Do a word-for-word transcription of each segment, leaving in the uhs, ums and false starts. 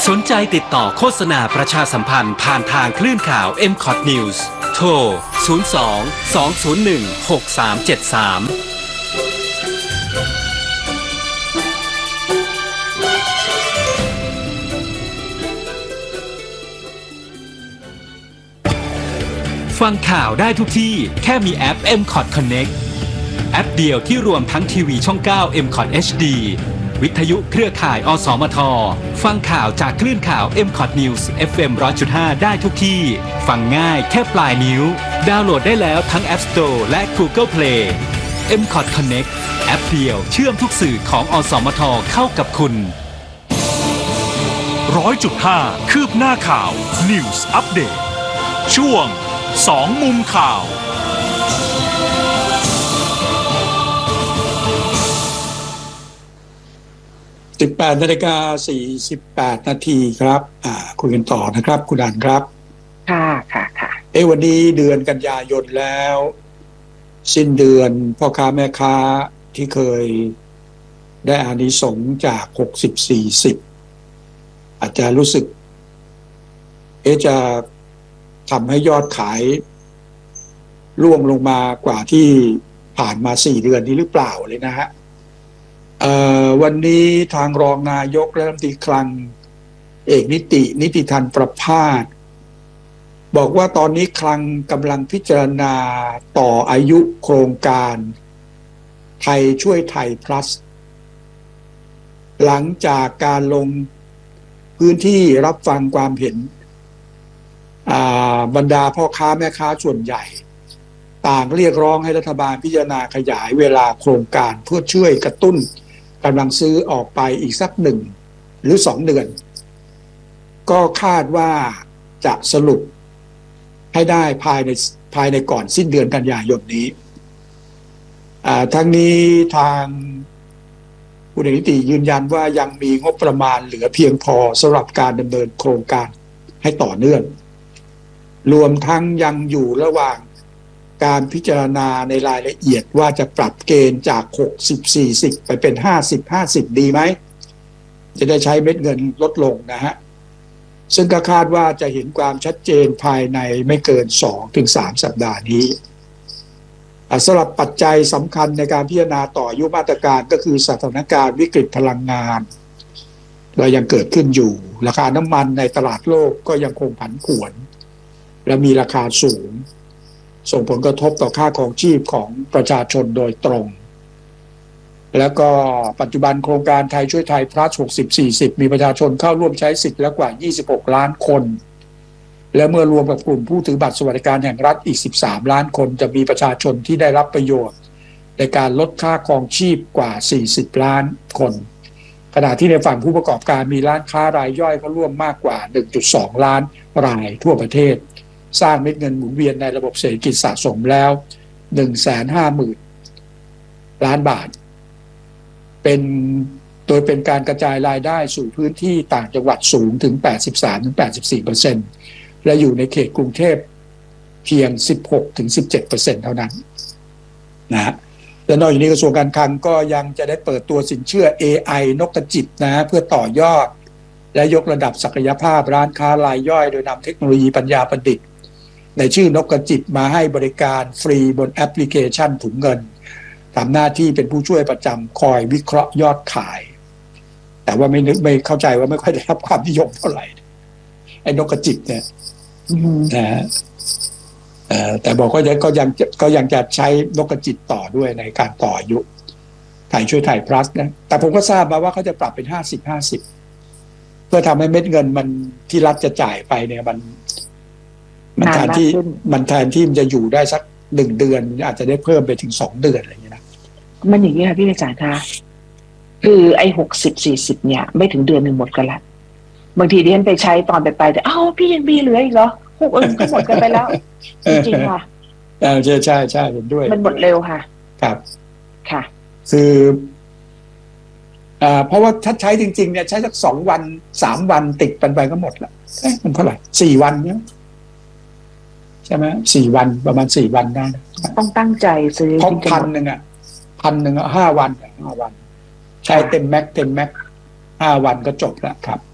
สนใจติดต่อโฆษณาประชาสัมพันธ์ผ่านทางคลื่นข่าว เอ็ม คอท News โทร ศูนย์ สอง สอง ศูนย์ หนึ่ง หก สาม เจ็ด สาม ฟังข่าวได้ทุกที่แค่มีแอป เอ็ม คอท Connect แอปเดียวที่รวมทั้งทีวีช่อง เก้า เอ็ม คอท เอช ดี วิทยุเครือข่าย อสมท ฟังข่าวจากคลื่นข่าว เอ็ม คอท News เอฟ เอ็ม หนึ่งร้อยจุดห้า ได้ทุกที่ ฟังง่ายแค่ปลายนิ้ว ดาวน์โหลดได้แล้วทั้ง App Store และ Google Play เอ็ม คอท Connect แอปเดียวเชื่อมทุกสื่อของอสมทเข้ากับคุณร้อยจุดห้า คืบหน้าข่าว News Update ช่วงสองมุมข่าวสิบแปดนาฬิกาสี่สิบแปดนาทีครับอ่าคุยกันต่อนะครับคุณอันครับค่ะค่ะค่ะเอ้วันนี้เดือนกันยายนแล้วสิ้นเดือนพ่อค้าแม่ค้าที่เคยได้อานิสงส์จากหกสิบ สี่สิบอาจจะรู้สึกเอ๊ะจะทำให้ยอดขายร่วงลงมากว่าที่ผ่านมาสี่เดือนนี้หรือเปล่าเลยนะฮะวันนี้ทางรองนายกและรัฐมนตรีคลังเอกนิตินิติธันประภาสบอกว่าตอนนี้คลังกำลังพิจารณาต่ออายุโครงการไทยช่วยไทย plus หลังจากการลงพื้นที่รับฟังความเห็นบรรดาพ่อค้าแม่ค้าส่วนใหญ่ต่างเรียกร้องให้รัฐบาลพิจารณาขยายเวลาโครงการเพื่อช่วยกระตุ้นกำลังซื้อออกไปอีกสักหนึ่งหรือสองเดือนก็คาดว่าจะสรุปให้ได้ภายในภายในก่อนสิ้นเดือนกันยายนนี้ทั้งนี้ทางผู้นิติยืนยันว่ายังมีงบประมาณเหลือเพียงพอสำหรับการดำเนินโครงการให้ต่อเนื่องรวมทั้งยังอยู่ระหว่างการพิจารณาในรายละเอียดว่าจะปรับเกณฑ์จากหกสิบ สี่สิบไปเป็นห้าสิบ ห้าสิบดีไหมจะได้ใช้เม็ดเงินลดลงนะฮะซึ่งก็คาดว่าจะเห็นความชัดเจนภายในไม่เกิน สองถึงสาม สัปดาห์นี้สำหรับปัจจัยสำคัญในการพิจารณาต่ออายุมาตรการก็คือสถานการณ์วิกฤตพลังงานเรายังเกิดขึ้นอยู่ราคาน้ำมันในตลาดโลกก็ยังคงผันผวนและมีราคาสูงส่งผลกระทบต่อค่าครองชีพของประชาชนโดยตรงแล้วก็ปัจจุบันโครงการไทยช่วยไทย plus หกสิบ สี่สิบมีประชาชนเข้าร่วมใช้สิทธิ์แล้วกว่ายี่สิบหกล้านคนและเมื่อรวมกับกลุ่มผู้ถือบัตรสวัสดิการแห่งรัฐอีกสิบสามล้านคนจะมีประชาชนที่ได้รับประโยชน์ในการลดค่าครองชีพกว่าสี่สิบล้านคนขณะที่ในฝั่งผู้ประกอบการมีร้านค้ารายย่อยเข้าร่วมมากกว่า หนึ่งจุดสอง ล้านรายทั่วประเทศสร้างเม็ดเงินหมุนเวียนในระบบเศรษฐกิจสะสมแล้ว หนึ่งแสนห้าหมื่น ล้านบาทเป็นโดยเป็นการกระจายรายได้สู่พื้นที่ต่างจังหวัดสูงถึง แปดสิบสามถึงแปดสิบสี่เปอร์เซ็นต์ และอยู่ในเขตกรุงเทพเพียง สิบหกถึงสิบเจ็ดเปอร์เซ็นต์ เท่านั้นนะฮะและนอกจากนี้กระทรวงการคลังก็ยังจะได้เปิดตัวสินเชื่อ เอ ไอ นกกระจิบนะเพื่อต่อยอดและยกระดับศักยภาพร้านค้ารายย่อยโดยนำเทคโนโลยีปัญญาประดิษฐ์ในชื่อนกกระจิบมาให้บริการฟรีบนแอปพลิเคชันถุงเงินทำหน้าที่เป็นผู้ช่วยประจำคอยวิเคราะห์ยอดขายแต่ว่าไม่นึกไม่เข้าใจว่าไม่ค่อยได้รับความนิยมเท่าไหร่ไอ้นกกระจิบเนี่ยนะฮะแต่บอกก็ยังก็ยังก็ยังจะใช้นกกระจิบต่อด้วยในการต่ออายุไทยช่วยไทย plus นะแต่ผมก็ทราบมาว่าเขาจะปรับเป็นห้าสิบ ห้าสิบเพื่อทำให้เม็ดเงินมันที่รัฐจะจ่ายไปเนี่ยมันมันแทนที่มันแทนที่มันจะอยู่ได้สักหนึ่งเดือนอาจจะได้เพิ่มไปถึงสองเดือนอะไรอย่างเงี้ยนะมันอย่างนี้ค่ะพี่อาจารย์คะคือไอ้หกสิบสี่สิบเนี่ยไม่ถึงเดือนหนึ่งหมดกันละบางทีที่ฉันไปใช้ตอนไปไปแต่อ้าวพี่ยังมีเหลืออีกเหรอพวกอื่นก็หมดกันไปแล้วจริงๆค่ะใช่ใช่ใช่ใช่เห็นด้วยมันหมดเร็วค่ะครับค่ะคืออ่าเพราะว่าถ้าใช้จริงๆเนี่ยใช้สักสองวันสามวันติดกันไปก็หมดละเอ๊ะมันเท่าไหร่สี่วันเนี่ยใช่ไหมสี่วันประมาณสี่วันได้ต้องตั้งใจซื้อเพราะพันหนึ่งอ่ะพันหนึ่งอ่ะห้าวันห้าวันใช้เต็มแม็กเต็มแม็กห้าวันก็จบแล้วครับ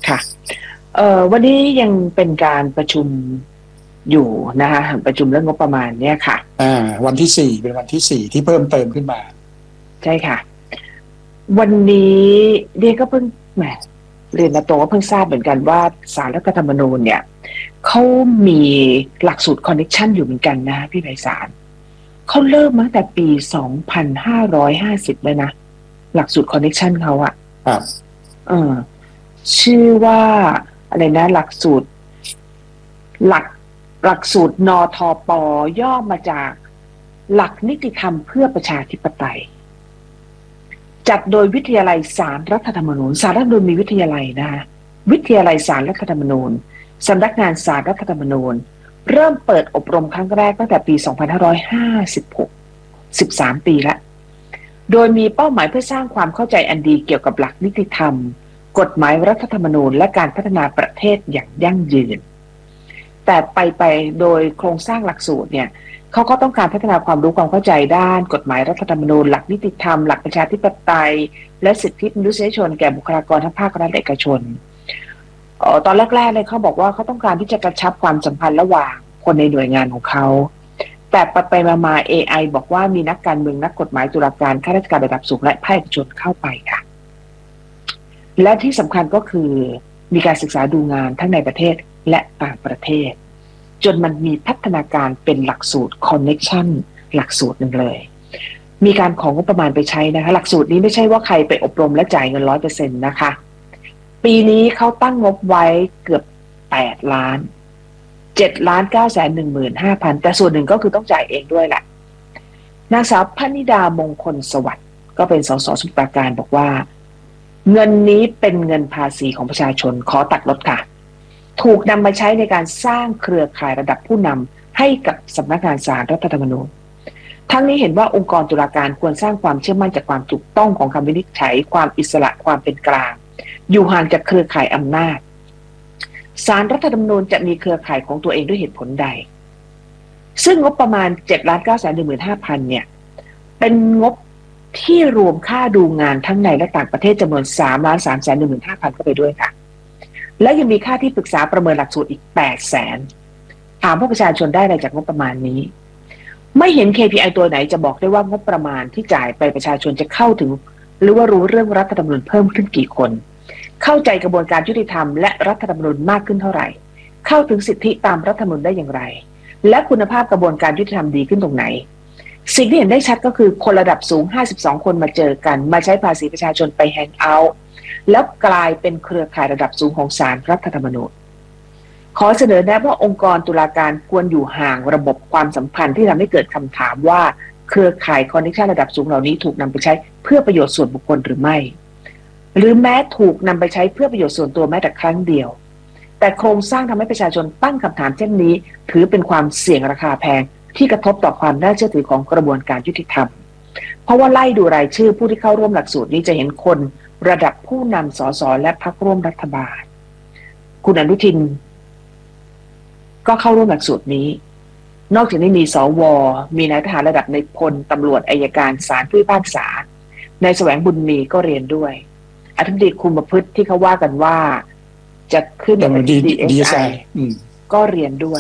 ค่ะเอ่อวันนี้ยังเป็นการประชุมอยู่นะคะประชุมเรื่องงบประมาณเนี่ยค่ะอ่าวันที่สี่เป็นวันที่สี่ที่เพิ่มเติมขึ้นมาใช่ค่ะวันนี้เรียนก็เพิ่งแหมเรียนมาตรงว่าเพิ่งทราบเหมือนกันว่าศาลรัฐธรรมนูญเนี่ยเขามีหลักสูตรคอนเนคชั่นอยู่เหมือนกันนะพี่ไพศาลเขาเริ่มมาตั้งแต่ปีสองพันห้าร้อยห้าสิบเลยนะหลักสูตรคอนเนคชั่นเขาอะครับเออชื่อว่าอะไรนะหลักสูตรหลักหลักสูตรนทป.ย่อมาจากหลักนิติธรรมเพื่อประชาธิปไตยจัดโดยวิทยาลัยศาลรัฐธรรมนูญศาลรัฐธรรมนูญมีวิทยาลัยนะวิทยาลัยศาลรัฐธรรมนูญสำนักงานศาลรัฐธรรมนูญเริ่มเปิดอบรมครั้งแรกตั้งแต่ปีสองพันห้าร้อยห้าสิบหก สิบสามปีแล้วโดยมีเป้าหมายเพื่อสร้างความเข้าใจอันดีเกี่ยวกับหลักนิติธรรมกฎหมายรัฐธรรมนูญและการพัฒนาประเทศอย่างยั่งยืนแต่ไปไปโดยโครงสร้างหลักสูตรเนี่ยเขาก็ต้องการพัฒนาความรู้ความเข้าใจด้านกฎหมายรัฐธรรมนูญหลักนิติธรรมหลักประชาธิปไตยและสิทธิมนุษยชนแก่บุคลากรทั้งภาครัฐและเอกชนเอ่อตอนแรกๆเลยเขาบอกว่าเขาต้องการที่จะกระชับความสัมพันธ์ระหว่างคนในหน่วยงานของเขาแต่ไปไปมาๆ เอ ไอ บอกว่ามีนักการเมืองนักกฎหมายตุลาการข้าราชการระดับสูงและภาคเอกชนเข้าไปค่ะและที่สำคัญก็คือมีการศึกษาดูงานทั้งในประเทศและต่างประเทศจนมันมีพัฒนาการเป็นหลักสูตรคอนเนคชั่นหลักสูตรหนึ่งเลยมีการของงบประมาณไปใช้นะคะหลักสูตรนี้ไม่ใช่ว่าใครไปอบรมและจ่ายเงิน ร้อยเปอร์เซ็นต์ นะคะปีนี้เขาตั้งงบไว้เกือบแปดล้านเจ็ดล้านเก้าแสนหนึ่งหมื่นห้าพันแต่ส่วนหนึ่งก็คือต้องจ่ายเองด้วยแหละนางสาวพนิดามงคลสวัสดิ์ก็เป็นสสสมุทรปราการบอกว่าเงินนี้เป็นเงินภาษีของประชาชนขอตัดลดค่ะถูกนำมาใช้ในการสร้างเครือข่ายระดับผู้นำให้กับสำนักงานศาลรัฐธรรมนูญทั้งนี้เห็นว่าองค์กรตุลาการควรสร้างความเชื่อมั่นจากความถูกต้องของคำวินิจฉัยความอิสระความเป็นกลางอยู่ห่างจากเครือข่ายอำนาจศาลรัฐธรรมนูญจะมีเครือข่ายของตัวเองด้วยเหตุผลใดซึ่งงบประมาณ เจ็ดล้านเก้าแสนหนึ่งหมื่นห้าพัน เนี่ยเป็นงบที่รวมค่าดูงานทั้งในและต่างประเทศจำนวน สามล้านสามแสนหนึ่งหมื่นห้าพัน เข้าไปด้วยค่ะและยังมีค่าที่ปรึกษาประเมินหลักสูตรอีก แปดแสน ถามว่าประชาชนได้อะไรจากงบประมาณนี้ไม่เห็น เค พี ไอ ตัวไหนจะบอกได้ว่างบประมาณที่จ่ายไปประชาชนจะเข้าถึงหรือว่ารู้เรื่องรัฐธรรมนูญเพิ่มขึ้นกี่คนเข้าใจกระบวนการยุติธรรมและรัฐธรรมนูญมากขึ้นเท่าไหร่เข้าถึงสิทธิตามรัฐธรรมนูญได้อย่างไรและคุณภาพกระบวนการยุติธรรมดีขึ้นตรงไหนสิ่งที่เห็นได้ชัดก็คือคนระดับสูงห้าสิบสองคนมาเจอกันมาใช้ภาษีประชาชนไปแฮงเอาท์แล้วกลายเป็นเครือข่ายระดับสูงของศาลรัฐธรรมนูญขอเสนอแนะว่าองค์กรตุลาการควรอยู่ห่างระบบความสัมพันธ์ที่ทำให้เกิดคำถามว่าเครือข่ายคอนเนคชั่นระดับสูงเหล่านี้ถูกนำไปใช้เพื่อประโยชน์ส่วนบุคคลหรือไม่หรือแม้ถูกนำไปใช้เพื่อประโยชน์ส่วนตัวแม้แต่ครั้งเดียวแต่โครงสร้างทำให้ประชาชนตั้งคำถามเช่นนี้ถือเป็นความเสี่ยงราคาแพงที่กระทบต่อความน่าเชื่อถือของกระบวนการยุติธรรมเพราะว่าไล่ดูรายชื่อผู้ที่เข้าร่วมหลักสูตรนี้จะเห็นคนระดับผู้นำสสและพรรคร่วมรัฐบาลคุณอนุทินก็เข้าร่วมหลักสูตรนี้นอกจากนี้มีสวมีนายทหารระดับในพลตำรวจอัยการศาลผู้พิพากษานายแสวงบุญมีก็เรียนด้วยอธิบดีคุมประพฤติที่เขาว่ากันว่าจะขึ้นเป็น ดี เอส ไอ ก็เรียนด้วย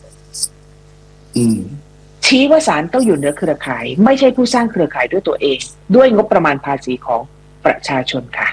ชี้ว่าศาลต้องอยู่เหนือเครือข่ายไม่ใช่ผู้สร้างเครือข่ายด้วยตัวเองด้วยงบประมาณภาษีของประชาชนค่ะ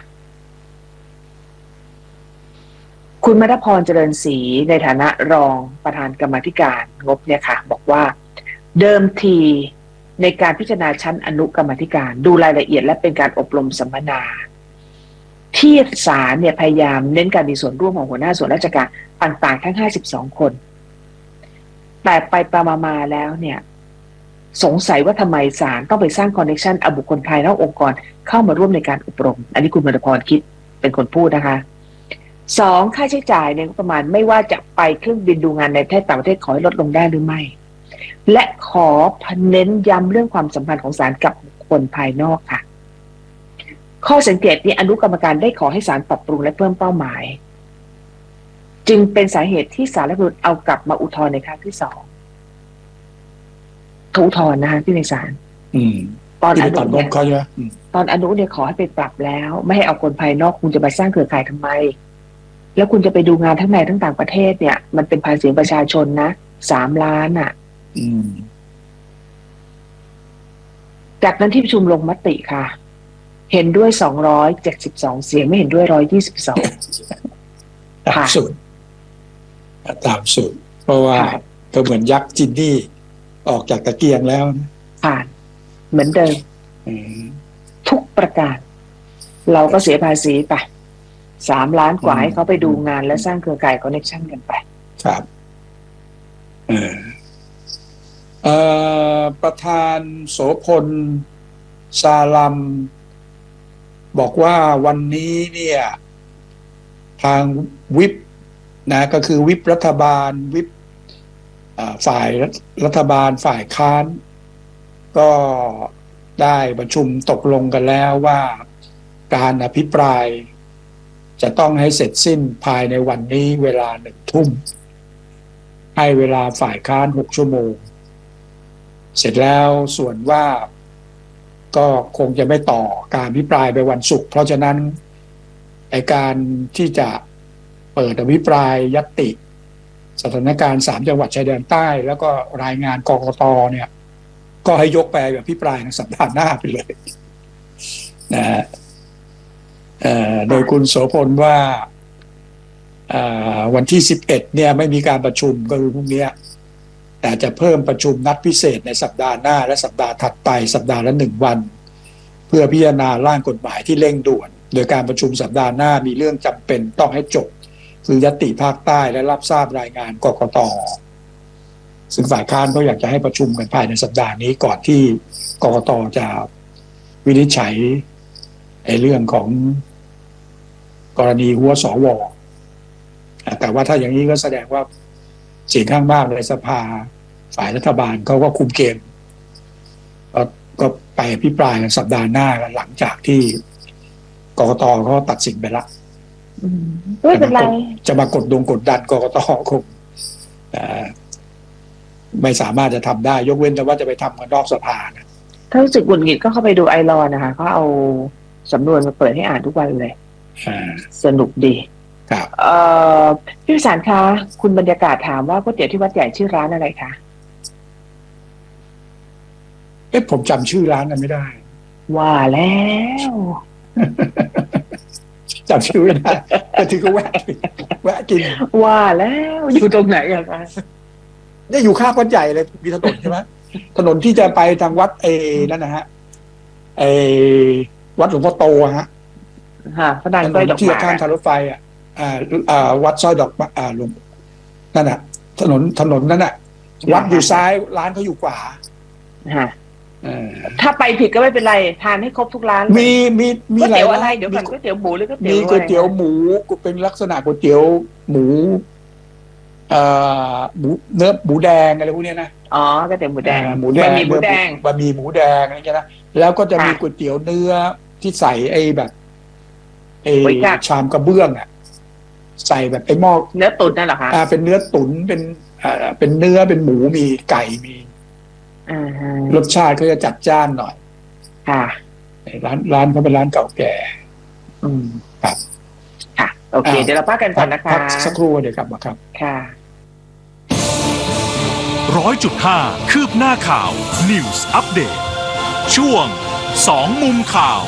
คุณมณพรเจริญศรีในฐานะรองประธานกรรมาธิการงบเนี่ยค่ะบอกว่าเดิมทีในการพิจารณาชั้นอนุกรรมาธิการดูรายละเอียดและเป็นการอบรมสัมมนาที่ศาลเนี่ยพยายามเน้นการมีส่วนร่วมของหัวหน้าส่วนราชการต่างๆทั้งห้าสิบสองคนแต่ไปไปมาๆแล้วเนี่ยสงสัยว่าทำไมศาลต้องไปสร้างคอนเนคชั่นเอาบุคคลภายนอกองค์กรเข้ามาร่วมในการอบรมอันนี้คุณมณพรคิดเป็นคนพูดนะคะสองค่าใช้จ่ายในงบประมาณไม่ว่าจะไปเครื่องบินดูงานในประเทศต่างประเทศขอให้ลดลงได้หรือไม่และขอเน้นย้ำเรื่องความสัมพันธ์ของศาลกับบุคคลภายนอกค่ะข้อสังเกตนี้อนุกรรมการได้ขอให้ศาลปรับปรุงและเพิ่มเป้าหมายจึงเป็นสาเหตุที่ศาลรัฐธรรมนูญเอากลับมาอุทธรณ์ในครั้งที่สองอุทธรณ์นะคะที่ในศาลตอนอนุเนี่ยตอนอนุเนี่ยขอให้ไปปรับแล้วไม่ให้เอาคนภายนอกคุณจะมาสร้างเครือข่ายทำไมแล้วคุณจะไปดูงานทั้งในทั้งต่างประเทศเนี่ยมันเป็นภาษีประชาชนนะสามล้านอ่ะอืมจากนั้นที่ประชุมลงมติค่ะเห็นด้วยสองร้อยเจ็ดสิบสองเสียงไม่เห็นด้วยร้อยยี่สิบสองตามสูตรตามสูตรเพราะว่าก็เหมือนยักษ์จินนี่ออกจากตะเกียงแล้วผ่านเหมือนเดิมทุกประการเราก็เสียภาษีไปสามล้านกว่าให้เขาไปดูงานและสร้างเครือข่ายคอนเนคชั่นกันไปครับเออเอ่อประธานโสพลซาลัมบอกว่าวันนี้เนี่ยทางวิปนะก็คือวิปรัฐบาลวิปฝ่ายรัฐบาลฝ่ายค้านก็ได้ประชุมตกลงกันแล้วว่าการอภิปรายจะต้องให้เสร็จสิ้นภายในวันนี้เวลาหนึ่งทุ่มให้เวลาฝ่ายค้านหกชั่วโมงเสร็จแล้วส่วนว่าก็คงจะไม่ต่อการอภิปรายไปวันศุกร์เพราะฉะนั้นไอ้การที่จะเปิดอภิปรายญัตติสถานการณ์สามจังหวัดชายแดนใต้แล้วก็รายงานกกต.เนี่ยก็ให้ยกไปอภิปรายในสัปดาห์หน้าไปเลยนะฮะโดยคุณโสพลว่าวันที่สิบเอ็ดเนี่ยไม่มีการประชุมก็คือพรุ่งนี้แต่จะเพิ่มประชุมนัดพิเศษในสัปดาห์หน้าและสัปดาห์ถัดไปสัปดาห์ละหนึ่งวันเพื่อพิจารณาร่างกฎหมายที่เร่งด่วนโดยการประชุมสัปดาห์หน้ามีเรื่องจำเป็นต้องให้จบคือญัตติภาคใต้และรับทราบรายงานกกต.ซึ่งฝ่ายค้านก็อยากจะให้ประชุมกันภายในสัปดาห์นี้ก่อนที่กกต.จะวินิจฉัยไอ้เรื่องของกรณีหัวสวแต่ว่าถ้าอย่างนี้ก็แสดงว่าเสียงข้างมากในสภาฝ่ายรัฐบาลเขาก็คุมเกมก็ไปอภิปรายกันสัปดาห์หน้าหลังจากที่กกต.เขาตัดสินไปละไม่เป็นไรจะมากดดงกดดันกกต.คงไม่สามารถจะทำได้ยกเว้นแต่ว่าจะไปทำกันนอกสภานะถ้ารู้สึกหงุดหงิดก็เข้าไปดูไอรอนนะคะเขาเอาสำนวนมาเปิดให้อ่านทุกวันเลยสนุกดีครับพี่วิสารคะคุณบรรยากาศถามว่าก๋วยเตี๋ยวที่วัดใหญ่ชื่อร้านอะไรคะเอ๊ะผมจำชื่อร้านนั้นไม่ได้ว่าแล้วจำชื่อไม่ได้แต่ถึงก็แวะแวะกินว่าแล้วอยู่ตรงไหนอะคะเนี่ยอยู่ข้างวัดใหญ่เลยมีถนนใช่ไหมถนนที่จะไปทางวัดเอนั่นนะฮะไอวัดหลวงพ่อโตฮะฮะพระดานสร้อยดอกที่ข้างทางรถไฟอ่ะอ่าอ่าวัดสร้อยดอกอ่าหลวงนั่นน่ะถนนถนนนั่นน่ะวัดอยู่ซ้ายร้านเขาอยู่ขวาฮะถ้าไปผิดก็ไม่เป็นไรทานให้ครบทุกร้านมีมีมีก๋วยเตี๋ยวอะไรเดี๋ยวก่อนก๋วยเตี๋ยวหมูหรือก๋วยเตี๋ยวมีก๋วยเตี๋ยวหมูเป็นลักษณะก๋วยเตี๋ยวหมูเอ่อหมูเนื้อหมูแดงอะไรพวกนี้นะอ๋อก๋วยเตี๋ยวหมูแดงหมูแดงบะหมี่หมูแดงบะหมี่หมูแดงอะไรอย่างเงี้ยนะแล้วก็จะมีก๋วยเตี๋ยวเนื้อที่ใส่ไอ้แบบไอ้ชามกระเบื้องอ่ะใส่แบบไอ้หม้อเนื้อตุ๋นนั่นเหรอคะอ่าเป็นเนื้อตุ๋นเป็นอ่าเป็นเนื้อเป็นหมูมีไก่มีอ่ารสชาติก็จะจัดจ้านหน่อยค่ะร้านร้านเขาเป็นร้านเก่าแก่อืมครับค่ะโอเคเดี๋ยวเราพักกันก่อนนะคะสักครู่เดี๋ยวกลับมาครับค่ะร้อยจุดห้าคืบหน้าข่าว News Update ช่วงสองมุมข่าว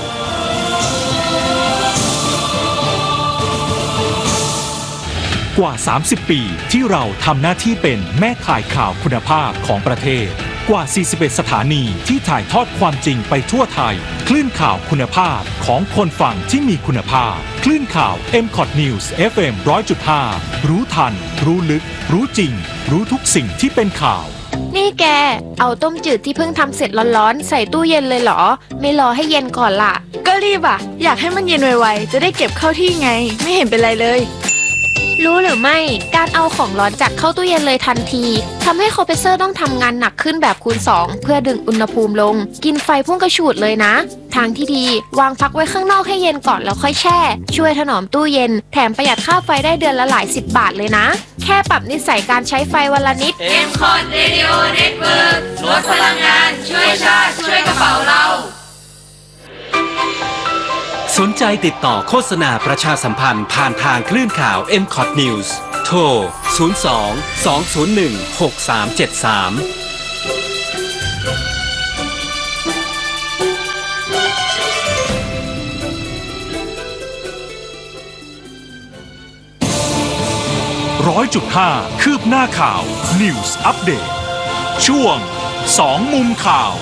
กว่าสามสิบปีที่เราทำหน้าที่เป็นแม่ข่ายข่าวคุณภาพของประเทศกว่าสี่สิบเอ็ดสถานีที่ถ่ายทอดความจริงไปทั่วไทยคลื่นข่าวคุณภาพของคนฟังที่มีคุณภาพคลื่นข่าว เอ็ม คอท News เอฟ เอ็ม หนึ่งร้อยจุดห้า รู้ทันรู้ลึกรู้จริงรู้ทุกสิ่งที่เป็นข่าวนี่แกเอาต้มจืดที่เพิ่งทำเสร็จร้อนๆใส่ตู้เย็นเลยเหรอไม่รอให้เย็นก่อนล่ะก็รีบอ่ะอยากให้มันเย็นไวๆจะได้เก็บเข้าที่ไงไม่เห็นเป็นไรเลยรู้หรือไม่การเอาของร้อนจัดเข้าตู้เย็นเลยทันทีทำให้คอมเพรสเซอร์ต้องทำงานหนักขึ้นแบบคูณสองเพื่อดึงอุณหภูมิลงกินไฟพุ่งกระฉูดเลยนะทางที่ดีวางพักไว้ข้างนอกให้เย็นก่อนแล้วค่อยแช่ช่วยถนอมตู้เย็นแถมประหยัดค่าไฟได้เดือนละหลายสิบบาทเลยนะแค่ปรับนิสัยการใช้ไฟวันละนิดเอ็ม คอท Radio Network ลดพลังงานช่วยชาติช่วยกระเป๋าเราสนใจติดต่อโฆษณาประชาสัมพันธ์ผ่านทางคลื่นข่าว เอ็ม คอท News โทร ศูนย์ สอง สอง ศูนย์ หนึ่ง หก สาม เจ็ด สามร้อยจุดห้าคืบหน้าข่าว News Update ช่วงสองมุมข่าว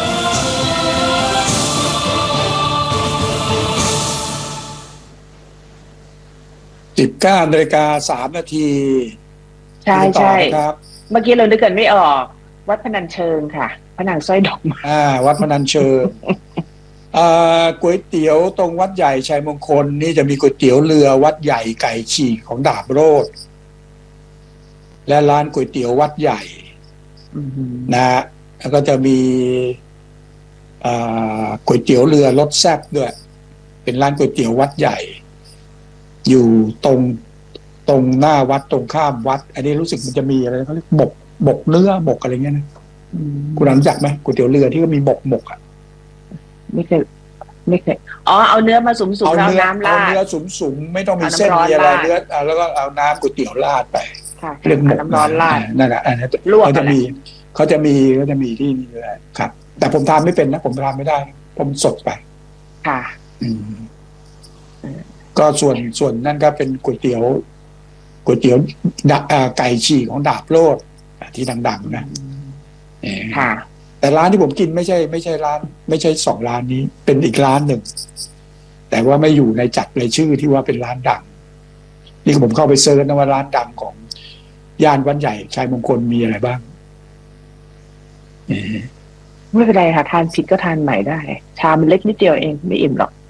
สิบเก้านาฬิกาสามนาทีใช่ใช่ครับเมื่อกี้เรานึกกันไม่ออกวัดพนัญเชิงค่ะพระนางสร้อยดอกไม้อ่าวัดพนัญเชิงอ่าก๋วยเตี๋ยวตรงวัดใหญ่ชัยมงคลนี่จะมีก๋วยเตี๋ยวเรือวัดใหญ่ไก่ฉีกของดาบโรจน์และร้านก๋วยเตี๋ยววัดใหญ่นะฮะแล้วก็จะมีอ่าก๋วยเตี๋ยวเรือรสแซ่บด้วยเป็นร้านก๋วยเตี๋ยววัดใหญ่อยู่ตรงตรงหน้าวัดตรงข้ามวัดอันนี้รู้สึกมันจะมีอะไรเขาเรียกหมกหมกเนื้อหมกอะไรเงี้ยนะคุณรู้จักไหมก๋วยเตี๋ยวเรือที่ก็มีหมกหมกอ่ะไม่เคยไม่เคยอ๋อเอาเนื้อมาสุมๆแล้วน้ำราดเอาเนื้อสุมๆไม่ต้องมีเส้นมีอะไรเนื้อแล้วก็เอาน้ำก๋วยเตี๋ยวราดไปเรียกหมกน้ำร้อนราดนั่นแหละอันนี้เขาจะมีเขาจะมีเขาจะมีที่นี่ด้วยครับแต่ผมทานไม่เป็นนะผมทานไม่ได้ผมสดไปค่ะก็ส่วนส่วนนั่นก็เป็นก๋วยเตี๋ยวก๋วยเตี๋ยวไก่ฉีกของดาบโรจน์ที่ดังๆนะค่ะแต่ร้านที่ผมกินไม่ใช่ไม่ใช่ร้านไม่ใช่สองร้านนี้เป็นอีกร้านหนึ่งแต่ว่าไม่อยู่ในจัดรายชื่อที่ว่าเป็นร้านดังนี่ผมเข้าไปเซิร์ชนะว่าร้านดังของย่านวัดใหญ่ชัยมงคลมีอะไรบ้างไม่เป็นไรค่ะทานผิดก็ทานใหม่ได้ชามมันเล็กนิดเดียวเองไม่อิ่มหรอก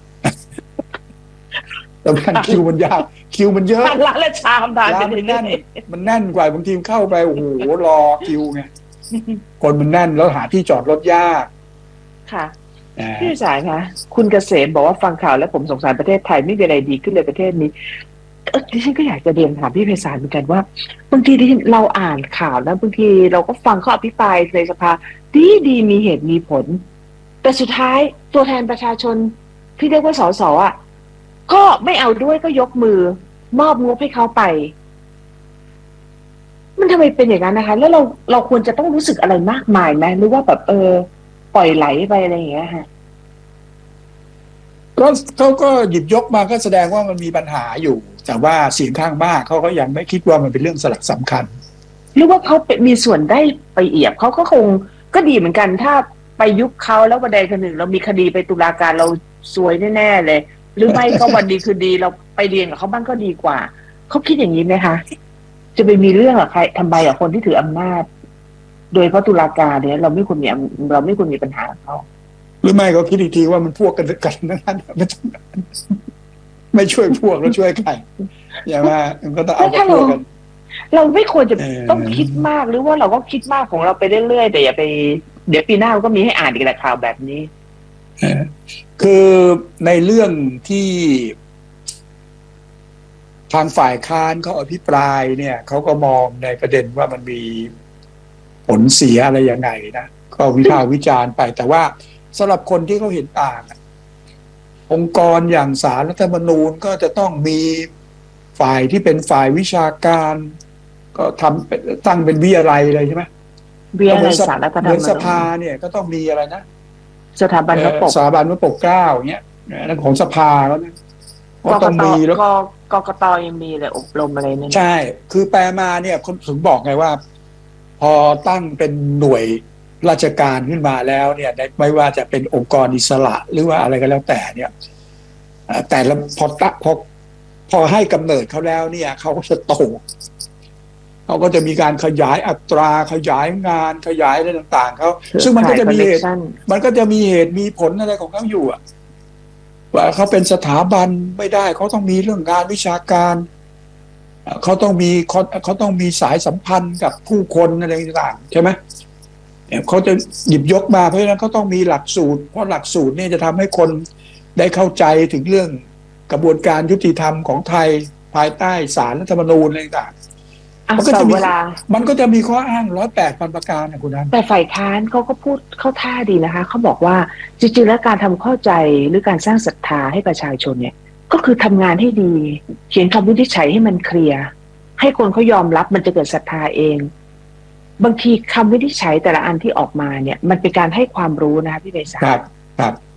แต่การคิวมันยากคิวมันเยอะร้านละชามทานร้านมันแน่นมันแน่นกว่าบางทีเข้าไปโอ้โหรอคิวไงคนมันแน่นแล้วหาที่จอดรถยากค่ะพี่สายคะคุณเกษมบอกว่าฟังข่าวแล้วผมสงสารประเทศไทยไม่มีอะไรดีขึ้นเลยประเทศนี้ดิฉันก็อยากจะเรียนถามพี่ไพศาลเหมือนกันว่าบางทีเราอ่านข่าวแล้วบางทีเราก็ฟังเขาอภิปรายในสภาดีดีมีเหตุมีผลแต่สุดท้ายตัวแทนประชาชนที่เรียกว่าสสอ่ะก็ไม่เอาด้วยก็ยกมือมอบงบให้เขาไปมันทำไมเป็นอย่างนั้นนะคะแล้วเราเราควรจะต้องรู้สึกอะไรมากมายไหมหรือว่าแบบเออปล่อยไหลไปอะไรอย่างเงี้ยฮะก็เขาก็หยิบยกมาก็แสดงว่ามันมีปัญหาอยู่แต่ว่าเสียงข้างมากเขาก็ยังไม่คิดว่ามันเป็นเรื่องสลักสำคัญหรือว่าเขามีส่วนได้ไปเอียบเขาก็คงก็ดีเหมือนกันถ้าไปยุบเขาแล้ววันใดคนหนึ่งเรามีคดีไปตุลาการเราซวยแน่ๆเลยหรือไม่ก็วันดีคือดีเราไปเรียนกับเขาบ้างก็ดีกว่าเขาคิดอย่างนี้ไหมคะจะไปมีเรื่องกับใครทำไมกับคนที่ถืออำนาจโดยเพราะตุลาการเนี่ยเราไม่ควรมีเราไม่ควรมีปัญหากับเขาหรือไม่ก็คิดอีกทีว่ามันพวกกันกันนั่นไม่ไม่ช่วยพวกแล้วช่วยใครอย่างว่ามันก็ต้องเอาพวกกันเราไม่ควรจะต้องคิดมากหรือว่าเราก็คิดมากของเราไปเรื่อยๆแต่อย่าไปเดี๋ยวปีหน้าก็มีให้อ่านอีกแหละข่าวแบบนี้คือในเรื่องที่ทางฝ่ายค้านเขาอภิปรายเนี่ยเขาก็มองในประเด็นว่ามันมีผลเสียอะไรยังไงนะก็วิพากษ์วิจารณ์ไปแต่ว่าสำหรับคนที่เขาเห็นต่างองค์กรอย่างศาลรัฐธรรมนูญก็จะต้องมีฝ่ายที่เป็นฝ่ายวิชาการก็ทำตั้งเป็นวิทยาลัยเลยใช่ไหมวิทยาลัยศาลรัฐธรรมนูญสภาเนี่ยก็ต้องมีอะไรนะสถาบันพระปกสถาบันพระปกเกล้าอย่างเงี้ยนั่นของสภาแล้วนะก็ต้องมีแล้วกกกตยังมีเลยอบรมอะไรนั่นใช่คือแปลมาเนี่ยคนถึงบอกไงว่าพอตั้งเป็นหน่วยราชการขึ้นมาแล้วเนี่ยไม่ว่าจะเป็นองค์กรอิสระหรือว่าอะไรก็แล้วแต่เนี่ยแต่ละพอตักพอพอให้กำเนิดเขาแล้วเนี่ยเขาก็จะโตเขาก็จะมีการขยายอัตราขยายงานขยายอะไรต่างๆเขาซึ่งมันก็จะมีเหตุมันก็จะมีเหตุมีผลอะไรของเขาอยู่อะว่าเขาเป็นสถาบันไม่ได้เขาต้องมีเรื่องงานวิชาการเขาต้องมีเขาต้องมีสายสัมพันธ์กับผู้คนอะไรต่างๆใช่ไหมเขาจะหยิบยกมาเพราะฉะนั้นเขาต้องมีหลักสูตรเพราะหลักสูตรนี่จะทำให้คนได้เข้าใจถึงเรื่องกระบวนการยุติธรรมของไทยภายใต้ศาลรัฐธรรมนูญอะไรต่างเอามันก็แต่จะมีเวลามันก็จะมีข้ออ้างร้อยแปดพันประการนะคุณนันแต่ฝ่ายค้านเขาก็พูดเข้าท่าดีนะคะเขาบอกว่าจริงๆแล้วการทำเข้าใจหรือการสร้างศรัทธาให้ประชาชนเนี่ยก็คือทำงานให้ดีเขียนคำวินิจฉัยให้มันเคลียร์ให้คนเขายอมรับมันจะเกิดศรัทธาเองบางทีคำวินิจฉัยแต่ละอันที่ออกมาเนี่ยมันเป็นการให้ความรู้นะคะพี่ไพศาลครับครับ